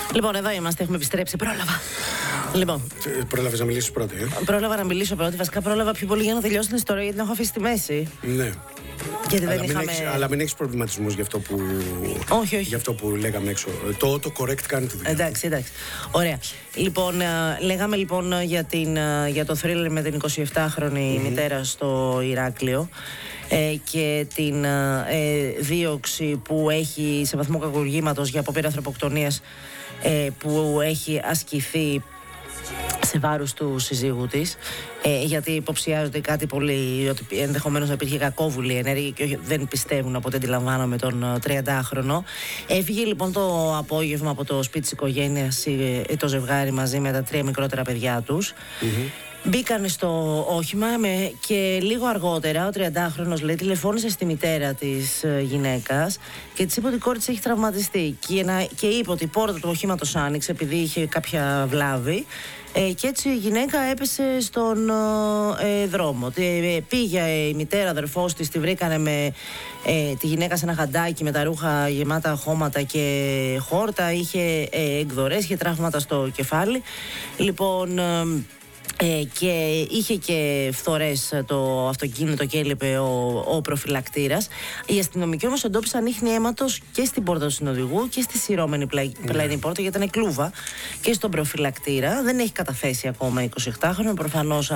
Λοιπόν, εδώ είμαστε, έχουμε επιστρέψει. Πρόλαβα. Λοιπόν. Πρόλαβες να μιλήσεις πρώτη, Πρόλαβα να μιλήσω πρώτη. Βασικά πρόλαβα πιο πολύ για να τελειώσω την ιστορία, γιατί την έχω αφήσει στη μέση. Ναι. Γιατί δεν αλλά μην έχεις προβληματισμούς για αυτό που. Όχι. Για αυτό που λέγαμε έξω. Το correct κάνει τη δουλειά. Εντάξει. Ωραία. Λοιπόν, λέγαμε λοιπόν για το thriller με την 27χρονη μητέρα στο Ηράκλειο και την δίωξη που έχει σε βαθμό κακουργήματος για απόπειρα ανθρωποκτονίας που έχει ασκηθεί σε βάρος του συζύγου της, γιατί υποψιάζονται κάτι πολύ, ότι ενδεχομένως να υπήρχε κακόβουλη ενέργεια και δεν πιστεύουν, από ό,τι αντιλαμβάνομαι, τον 30χρονο. Έφυγε λοιπόν το απόγευμα από το σπίτι της οικογένειας το ζευγάρι μαζί με τα 3 μικρότερα παιδιά τους. Μπήκανε στο όχημα και λίγο αργότερα ο 30χρονος, λέει, τηλεφώνησε στη μητέρα της γυναίκας και της είπε ότι η κόρη της έχει τραυματιστεί και είπε ότι η πόρτα του οχήματος άνοιξε επειδή είχε κάποια βλάβη και έτσι η γυναίκα έπεσε στον δρόμο. Πήγε η μητέρα, αδερφός της, τη βρήκανε με τη γυναίκα σε ένα χαντάκι με τα ρούχα γεμάτα χώματα και χόρτα, είχε εκδορές, είχε τραύματα στο κεφάλι. Λοιπόν, και είχε και φθορές το αυτοκίνητο και έλειπε ο προφυλακτήρας. Οι αστυνομικοί όμως εντόπισαν ίχνη αίματος και στην πόρτα του συνοδηγού και στη σειρώμενη πλαϊνή πόρτα, γιατί ήταν κλούβα, και στον προφυλακτήρα. Δεν έχει καταθέσει ακόμα 28χρονο. Προφανώς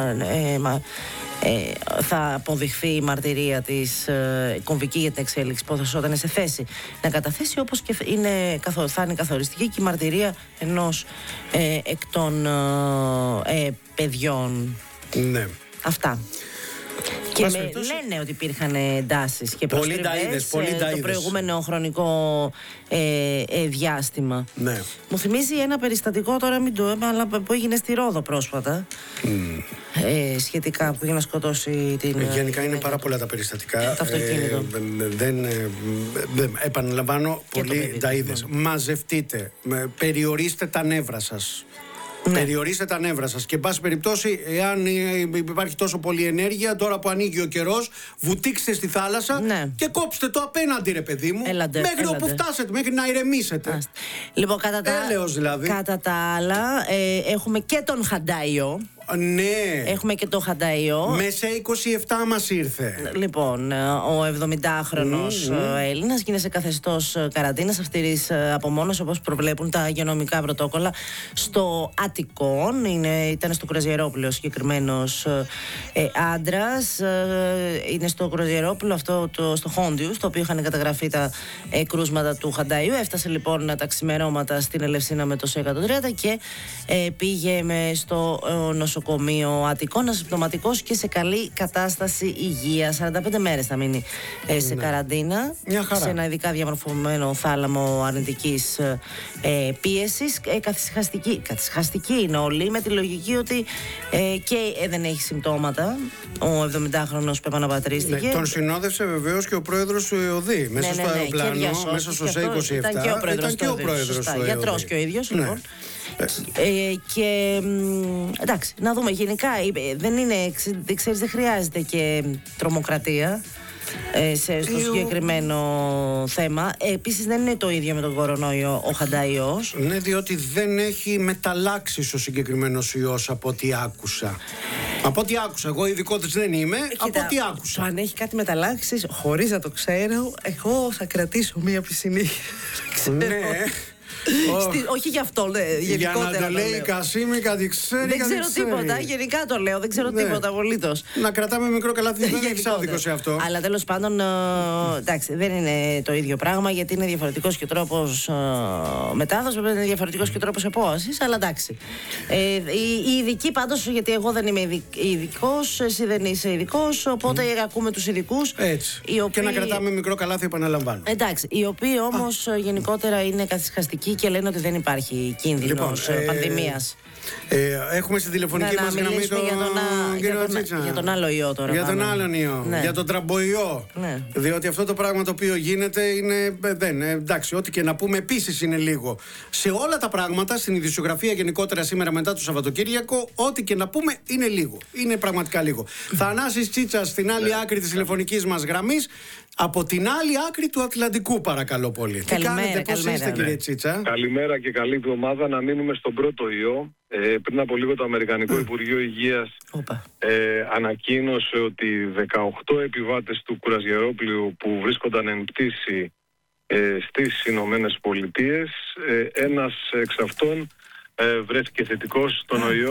θα αποδειχθεί η μαρτυρία της κομβική για την εξέλιξη υπόθεση όταν είναι σε θέση να καταθέσει, όπως και θα είναι καθοριστική και η μαρτυρία ενός εκ των παιδιών. Ναι. Αυτά. Και λένε ότι υπήρχαν εντάσεις και προστριβές το προηγούμενο χρονικό διάστημα. Ναι. Μου θυμίζει ένα περιστατικό, τώρα μην το είπα, αλλά που έγινε στη Ρόδο πρόσφατα. Σχετικά, που είχε να σκοτώσει την. Γενικά είναι πάρα πολλά τα περιστατικά. Το αυτοκίνητο. Επαναλαμβάνω, πολλοί τα είδες. Μαζευτείτε, περιορίστε τα νεύρα σας. Ναι. Περιορίστε τα νεύρα σας και, εν πάση περιπτώσει, εάν υπάρχει τόσο πολλή ενέργεια, τώρα που ανοίγει ο καιρός, βουτήξτε στη θάλασσα, ναι, και κόψτε το απέναντι, ρε παιδί μου, μέχρι όπου φτάσετε, μέχρι να ηρεμήσετε. Λοιπόν, δηλαδή. Κατά τα άλλα, έχουμε και τον Χαντάιο. Ναι. Έχουμε και το Χαντάιο. Μέσα 27 μας ήρθε. Λοιπόν, ο 70χρονος Έλληνας γίνεται σε καθεστώς καραντίνας αυτήρης απομόνωσης, όπως προβλέπουν τα υγειονομικά πρωτόκολλα, στο Αττικόν. Ήταν στο κρουαζιερόπλαιο συγκεκριμένος άντρας. Είναι στο κρουαζιερόπλαιο αυτό, στο Χόντιου, στο οποίο είχαν καταγραφεί τα κρούσματα του Χαντάιου. Έφτασε λοιπόν τα ξημερώματα στην Ελευσίνα με το ΣΕ-130 και πήγε στο νοσοκομείο Αττικών, ασυμπτωματικός και σε καλή κατάσταση υγείας. 45 μέρες θα μείνει σε καραντίνα, σε ένα ειδικά διαμορφωμένο θάλαμο αρνητικής πίεσης. Καθησυχαστική είναι όλοι, με τη λογική ότι και δεν έχει συμπτώματα ο 70χρονος που επαναπατρίστηκε. Τον συνόδευσε βεβαίως και ο πρόεδρος του ΕΟΔΗ μέσα στο αεροπλάνο, μέσα στο ΣΕ-27. Ήταν και ο πρόεδρος του ΕΟΔΗ. Γιατρός και ο ίδιος, λοιπόν. Και εντάξει, να δούμε γενικά. Δεν χρειάζεται και τρομοκρατία στο συγκεκριμένο θέμα. Επίσης δεν είναι το ίδιο με τον κορονοϊό ο Χαντάιος. Ναι, διότι δεν έχει μεταλλάξει ο συγκεκριμένος ιός, από ό,τι άκουσα. Εγώ ειδικότης δεν είμαι. Από ό,τι άκουσα. Αν έχει κάτι μεταλλάξει, χωρίς να το ξέρω, εγώ θα κρατήσω μία πισινή. Ναι. Όχι γι' αυτό, για να το λέει η Κασίμη, κάτι ξέρει. Δεν ξέρω τίποτα, γενικά το λέω, δεν ξέρω τίποτα απολύτως. Να κρατάμε μικρό καλάθι, δεν έχει άδικο σε αυτό. Αλλά τέλος πάντων, εντάξει, δεν είναι το ίδιο πράγμα, γιατί είναι διαφορετικός και τρόπος μετάδοσης, είναι διαφορετικός και τρόπος επόασης, αλλά εντάξει. Οι ειδικοί πάντως, γιατί εγώ δεν είμαι ειδικός, εσύ δεν είσαι ειδικός, οπότε ακούμε τους ειδικούς. Έτσι. Και να κρατάμε μικρό καλάθι, επαναλαμβάνω. Εντάξει, οι οποίοι όμως γενικότερα είναι καθησυχαστικοί και λένε ότι δεν υπάρχει κίνδυνος πανδημίας. Έχουμε στην τηλεφωνική μας γραμμή για τον άλλο ιό τώρα. Για τον άλλον ιό, για τον τραμποϊό. Διότι αυτό το πράγμα το οποίο γίνεται είναι. Εντάξει, ό,τι και να πούμε επίσης είναι λίγο. Σε όλα τα πράγματα, στην ειδησιογραφία γενικότερα σήμερα μετά το Σαββατοκύριακο, ό,τι και να πούμε είναι λίγο. Είναι πραγματικά λίγο. Θανάσης Τσίτσας στην άλλη άκρη της τηλεφωνικής μας γραμμής. Από την άλλη άκρη του Ατλαντικού, παρακαλώ πολύ. Καλημέρα, τι κάνετε, πώς είστε, κύριε Τσίτσα? Καλημέρα και καλή εβδομάδα. Να μείνουμε στον πρώτο ιό. Πριν από λίγο το Αμερικανικό Υπουργείο Υγείας ανακοίνωσε ότι 18 επιβάτες του κουρασγερόπλοιου που βρίσκονταν εν πτήση στις Ηνωμένες Πολιτείες, ένας εξ αυτών βρέθηκε θετικός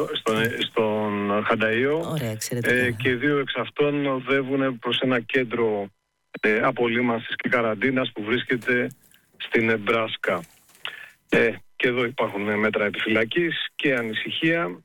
στον Χανταϊό. Και 2 εξ αυτών οδεύουν προς ένα κέντρο απολύμανσης και καραντίνας που βρίσκεται στην Νεμπράσκα. Και εδώ υπάρχουν μέτρα επιφυλακής και ανησυχία.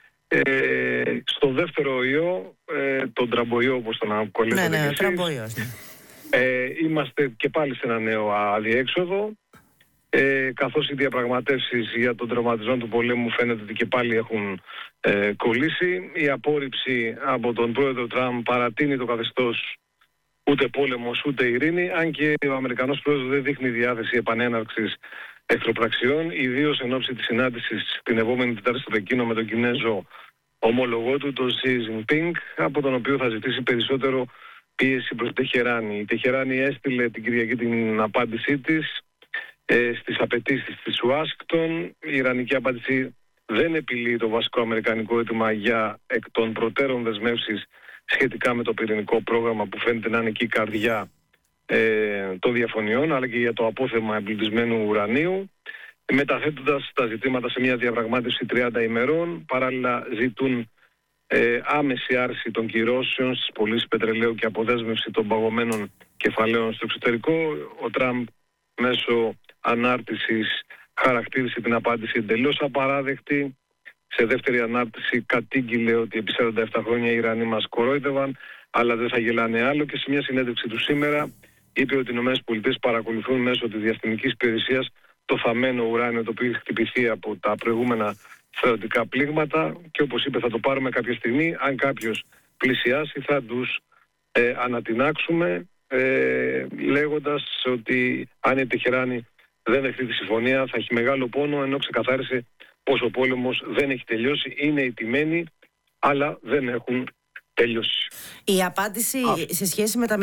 Στο δεύτερο ιό, τον τραμποιό όπως τον αποκαλέσατε και εσείς, είμαστε και πάλι σε ένα νέο αδιέξοδο, καθώς οι διαπραγματεύσεις για τον τερματισμό του πολέμου φαίνεται ότι και πάλι έχουν κολλήσει. Η απόρριψη από τον πρόεδρο Τραμπ παρατείνει το καθεστώς ούτε πόλεμος ούτε ειρήνη, αν και ο Αμερικανός πρόεδρος δεν δείχνει διάθεση επανέναρξης εχθροπραξιών, ιδίως εν ώψη της συνάντησης την επόμενη Τετάρτη στο Πεκίνο με τον Κινέζο ομόλογό του, τον Xi Jinping, από τον οποίο θα ζητήσει περισσότερο πίεση προς τη Τεχεράνη. Η Τεχεράνη έστειλε την Κυριακή την απάντησή της στις απαιτήσεις της Ουάσιγκτον. Η ιρανική απάντηση δεν επιλύει το βασικό αμερικανικό αίτημα για εκ των προτέρων δεσμεύσεις σχετικά με το πυρηνικό πρόγραμμα που φαίνεται να είναι εκεί η καρδιά των διαφωνιών, αλλά και για το απόθεμα εμπλουτισμένου ουρανίου, μεταθέτοντας τα ζητήματα σε μια διαπραγμάτευση 30 ημερών. Παράλληλα ζητούν άμεση άρση των κυρώσεων στις πωλήσεις πετρελαίου και αποδέσμευση των παγωμένων κεφαλαίων στο εξωτερικό. Ο Τραμπ μέσω ανάρτησης χαρακτήρισε την απάντηση εντελώς απαράδεκτη. Σε δεύτερη ανάρτηση κατήγγειλε ότι επί 47 χρόνια οι Ιρανοί μας κορόιδευαν, αλλά δεν θα γελάνε άλλο, και σε μια συνέντευξη του σήμερα είπε ότι οι ΗΠΑ παρακολουθούν μέσω της διαστημικής υπηρεσίας το θαμμένο ουράνιο το οποίο έχει χτυπηθεί από τα προηγούμενα στρατιωτικά πλήγματα, και όπως είπε θα το πάρουμε κάποια στιγμή, αν κάποιος πλησιάσει θα τους ανατινάξουμε, λέγοντας ότι αν η Τεχεράνη δεν δεχτεί τη συμφωνία θα έχει μεγάλο πόνο, ενώ ξεκαθάρισε πως ο πόλεμος δεν έχει τελειώσει, είναι ηττημένοι, αλλά δεν έχουν τελειώσει. Η απάντηση σε σχέση με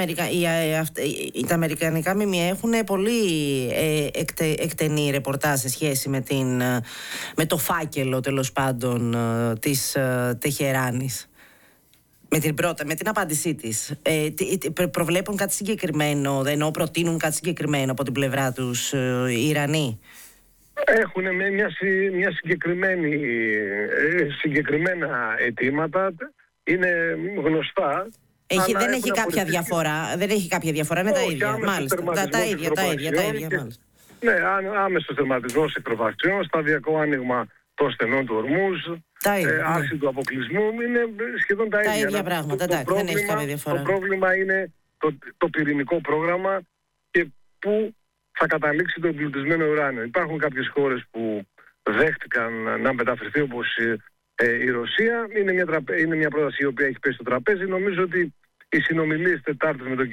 τα αμερικανικά ΜΜΕ έχουν πολύ εκτενή ρεπορτάζ σε σχέση με το φάκελο, τέλος πάντων, της Τεχεράνης. Με την απάντησή της. Προβλέπουν κάτι συγκεκριμένο, ενώ προτείνουν κάτι συγκεκριμένο από την πλευρά τους οι Ιρανοί? Έχουν μια συγκεκριμένα αιτήματα, είναι γνωστά. Δεν έχει κάποια διαφορά, είναι τα ίδια. Μάλιστα. Τα ίδια, μάλιστα. Ναι, άμεσος τερματισμός εχθροπραξιών, σταδιακό άνοιγμα των στενών του Ορμούζ, άρση του αποκλεισμού, είναι σχεδόν τα ίδια πράγματα. Δεν έχει κάποια διαφορά. Το πρόβλημα είναι το πυρηνικό πρόγραμμα και πού θα καταλήξει το εμπλουτισμένο ουράνιο. Υπάρχουν κάποιες χώρες που δέχτηκαν να μεταφερθεί, όπως η Ρωσία. Είναι μια πρόταση η οποία έχει πέσει στο τραπέζι. Νομίζω ότι οι συνομιλίες Τετάρτης με τον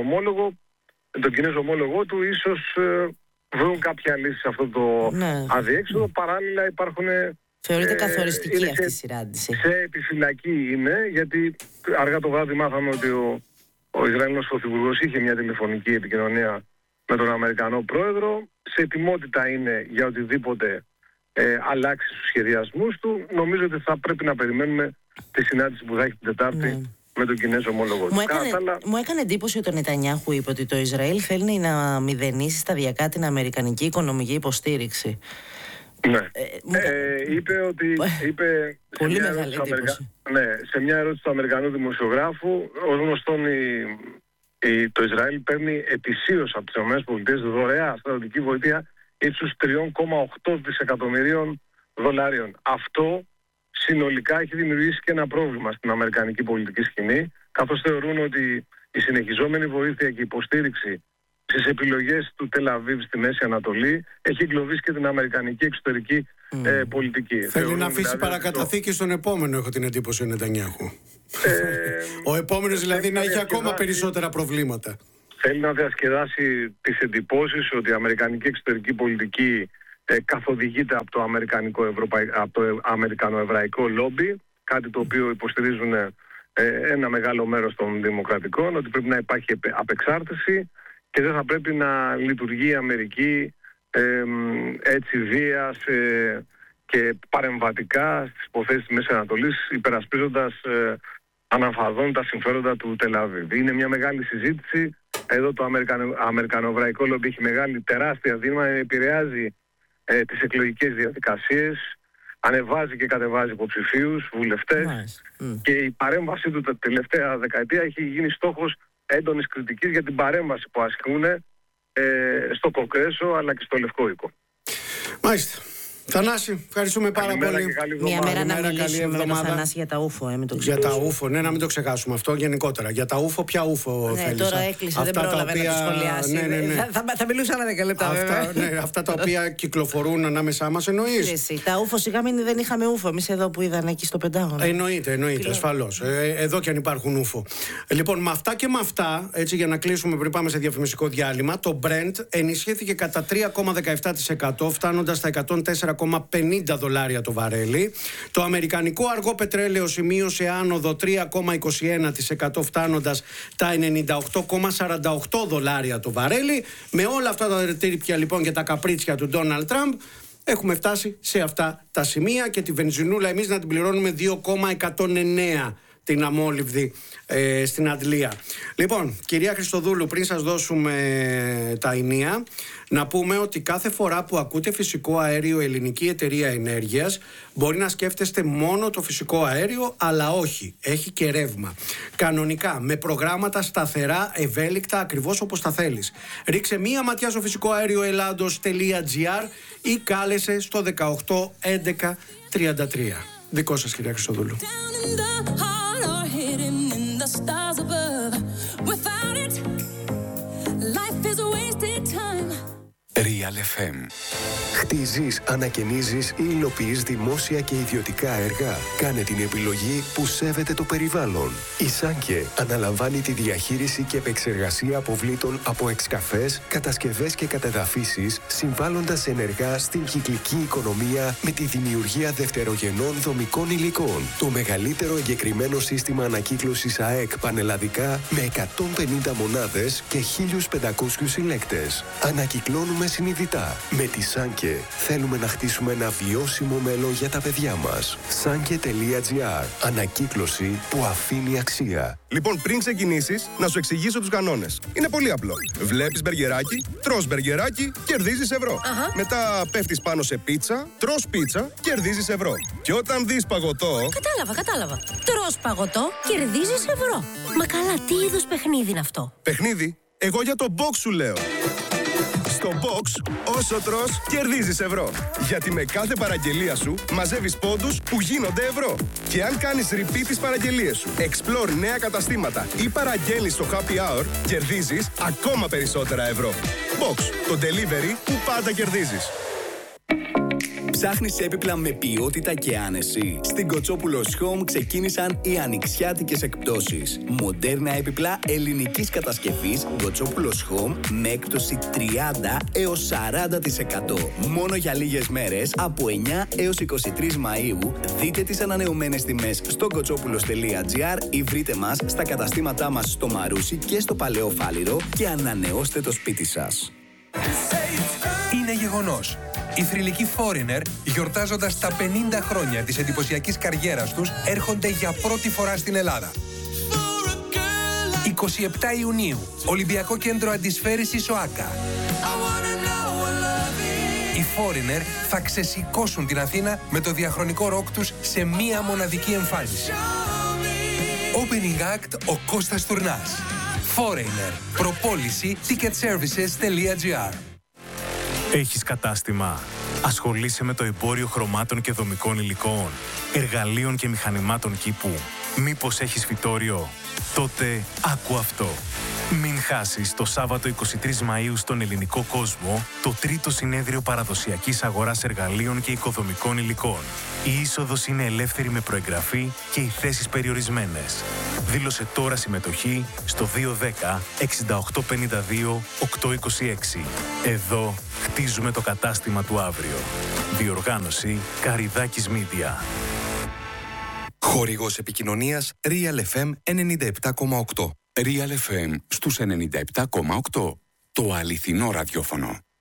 Κινέζο ομόλογό του ίσως βρουν κάποια λύση σε αυτό το αδιέξοδο. Παράλληλα υπάρχουν... Θεωρείται καθοριστική αυτή η συνάντηση. Σε επιφυλακή είναι, γιατί αργά το βράδυ μάθαμε ότι ο Ισραηλινός Πρωθυπουργός είχε μια τηλεφωνική επικοινωνία με τον Αμερικανό πρόεδρο. Σε ετοιμότητα είναι για οτιδήποτε αλλάξει στους σχεδιασμούς του. Νομίζω ότι θα πρέπει να περιμένουμε τη συνάντηση που θα έχει την Τετάρτη με τον Κινέζο ομόλογο του. Μου έκανε εντύπωση ότι ο Νετανιάχου είπε ότι το Ισραήλ θέλει να μηδενίσει σταδιακά την αμερικανική οικονομική υποστήριξη. Ναι. Είπε ότι... Πολύ μεγάλη εντύπωση. Σε μια ερώτηση του Αμερικανού δημοσιογράφου, ως γνωστόν το Ισραήλ παίρνει ετησίως από τις ΗΠΑ δωρεά στρατιωτική βοήθεια ύψους 3,8 δισεκατομμυρίων δολαρίων. Αυτό συνολικά έχει δημιουργήσει και ένα πρόβλημα στην αμερικανική πολιτική σκηνή, καθώς θεωρούν ότι η συνεχιζόμενη βοήθεια και υποστήριξη στις επιλογές του Τελ-Αβίβ στη Μέση Ανατολή έχει εγκλωβίσει και την αμερικανική εξωτερική πολιτική. Θέλει να αφήσει παρακαταθήκη στον επόμενο, έχω την εντύπωση, ο Νετανιάχου. Ο επόμενος δηλαδή να έχει ακόμα περισσότερα προβλήματα. Θέλει να διασκεδάσει τις εντυπώσεις ότι η αμερικανική εξωτερική πολιτική καθοδηγείται από το αμερικανοεβραϊκό λόμπι, κάτι το οποίο υποστηρίζουν ένα μεγάλο μέρος των δημοκρατικών, ότι πρέπει να υπάρχει απεξάρτηση και δεν θα πρέπει να λειτουργεί η Αμερική έτσι βίας και παρεμβατικά στις υποθέσεις της Μέσης Ανατολής, υπερασπίζοντας αναφαδόν τα συμφέροντα του Τελ-Αβίβ. Είναι μια μεγάλη συζήτηση. Εδώ το αμερικανοεβραϊκό λόμπι έχει τεράστια δύναμη, επηρεάζει τις εκλογικές διαδικασίες, ανεβάζει και κατεβάζει υποψηφίους, βουλευτές και η παρέμβασή του τα τελευταία δεκαετία έχει γίνει στόχος έντονης κριτικής για την παρέμβαση που ασκούν στο Κογκρέσο αλλά και στο Λευκό Οίκο. Μάλιστα. Θανάση, ευχαριστούμε πάρα πολύ. Μια μέρα να μιλήσουμε με τον Θανάση για τα ούφο, μην το ξεχάσουμε. Για τα ούφο, ναι, να μην το ξεχάσουμε αυτό γενικότερα. Για τα ούφο, ποια ούφο θέλεις? Τώρα έκλεισε, δεν πρόλαβε να το σχολιάσει. Ναι. Θα μιλούσα άλλα 10 λεπτά βέβαια. Αυτά τα οποία κυκλοφορούν ανάμεσά μας, εννοείς? Τα ούφο, σιγά μην δεν είχαμε ούφο εμείς εδώ που είδαν εκεί στο Πεντάγωνο. Εννοείται, ασφαλώς. Εδώ και αν υπάρχουν ούφο. Λοιπόν, με αυτά και με αυτά, έτσι για να κλείσουμε πριν πάμε σε διαφημιστικό διάλειμμα, το Brent ενισχύθηκε κατά 3,17%, φτάνοντας στα $104,50 το βαρέλι. Το αμερικανικό αργό πετρέλαιο σημείωσε άνοδο 3,21%, φτάνοντας τα $98,48 το βαρέλι. Με όλα αυτά τα ρετήρυπια λοιπόν και τα καπρίτσια του Ντόναλντ Τραμπ, έχουμε φτάσει σε αυτά τα σημεία και τη βενζινούλα εμείς να την πληρώνουμε 2,109 την αμόλυβδη στην Αντλία. Λοιπόν, κυρία Χριστοδούλου, πριν σας δώσουμε τα ενία, να πούμε ότι κάθε φορά που ακούτε φυσικό αέριο Ελληνική Εταιρεία Ενέργειας, μπορεί να σκέφτεστε μόνο το φυσικό αέριο, αλλά όχι, έχει και ρεύμα. Κανονικά, με προγράμματα σταθερά, ευέλικτα, ακριβώς όπως τα θέλεις. Ρίξε μία ματιά στο φυσικοαέρioελλάδος.gr ή κάλεσε στο 181133. Δικό σας, κυρία Χριστοδούλου. Real FM. Χτίζεις, ανακαινίζεις ή υλοποιείς δημόσια και ιδιωτικά έργα? Κάνε την επιλογή που σέβεται το περιβάλλον. Η Σάνκε αναλαμβάνει τη διαχείριση και επεξεργασία αποβλήτων από εξκαφές, κατασκευές και κατεδαφίσεις, συμβάλλοντας ενεργά στην κυκλική οικονομία με τη δημιουργία δευτερογενών δομικών υλικών. Το μεγαλύτερο εγκεκριμένο σύστημα ανακύκλωσης ΑΕΚ πανελλαδικά με 150 μονάδες και 1.500 συλλέκτες. Ανακυκλώνουμε συνειδητά. Με τη Σάνκε θέλουμε να χτίσουμε ένα βιώσιμο μέλλον για τα παιδιά μας. Sanke.gr. Ανακύκλωση που αφήνει αξία. Λοιπόν, πριν ξεκινήσεις, να σου εξηγήσω τους κανόνες. Είναι πολύ απλό. Βλέπεις μπεργκεράκι, τρως μπεργκεράκι, κερδίζεις ευρώ. Μετά πέφτεις πάνω σε πίτσα, τρως πίτσα, κερδίζεις ευρώ. Και όταν δεις παγωτό... Κατάλαβα. Τρως παγωτό, κερδίζεις ευρώ. Μα καλά, τι είδους παιχνίδι είναι αυτό? Παιχνίδι? Εγώ για το box σου λέω. Στο box, όσο τρως, κερδίζεις ευρώ. Γιατί με κάθε παραγγελία σου μαζεύεις πόντους που γίνονται ευρώ. Και αν κάνεις repeat τις παραγγελίες σου, explore νέα καταστήματα ή παραγγέλνεις στο happy hour, κερδίζεις ακόμα περισσότερα ευρώ. Box, το delivery που πάντα κερδίζεις. Ψάχνεις έπιπλα με ποιότητα και άνεση? Στην Κοτσόπουλος Home ξεκίνησαν οι ανοιξιάτικες εκπτώσεις. Μοντέρνα έπιπλα ελληνικής κατασκευής Κοτσόπουλος Home με έκπτωση 30 έως 40%. Μόνο για λίγες μέρες, από 9 έως 23 Μαΐου, δείτε τις ανανεωμένες τιμές στο κοτσόπουλος.gr ή βρείτε μας στα καταστήματά μας στο Μαρούσι και στο Παλαιό Φάληρο και ανανεώστε το σπίτι σας. Είναι γεγονός. Οι θρυλικοί Foreigner, γιορτάζοντας τα 50 χρόνια της εντυπωσιακής καριέρας τους, έρχονται για πρώτη φορά στην Ελλάδα. 27 Ιουνίου, Ολυμπιακό Κέντρο Αντισφαίρησης ΟΑΚΑ. Οι Foreigner θα ξεσηκώσουν την Αθήνα με το διαχρονικό ροκ τους σε μία μοναδική εμφάνιση. Opening Act ο Κώστας Τουρνάς. Foreigner. Προπόληση ticketservices.gr. Έχεις κατάστημα? Ασχολείσαι με το εμπόριο χρωμάτων και δομικών υλικών, εργαλείων και μηχανημάτων κήπου? Μήπως έχεις φυτόριο? Τότε άκου αυτό. Μην χάσεις το Σάββατο 23 Μαΐου στον ελληνικό κόσμο το τρίτο συνέδριο παραδοσιακής αγοράς εργαλείων και οικοδομικών υλικών. Η είσοδος είναι ελεύθερη με προεγγραφή και οι θέσεις περιορισμένες. Δήλωσε τώρα συμμετοχή στο 210 6852 826. Εδώ χτίζουμε το κατάστημα του αύριο. Διοργάνωση Καριδάκης Media. Χορηγός επικοινωνίας Real FM 97,8. Real FM στους 97,8. Το αληθινό ραδιόφωνο.